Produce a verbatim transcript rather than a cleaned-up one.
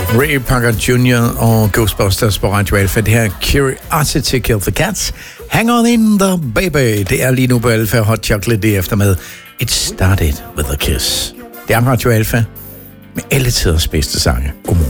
Ray Parker junior og Ghostbusters på Radio Alpha. Det her Curiosity Kill the Cats. Hang on in the baby. Det er lige nu på Alpha Hot Chocolate det efter med It Started With A Kiss. Det er Radio Alpha med alle tiders bedste sange. Godmorgen.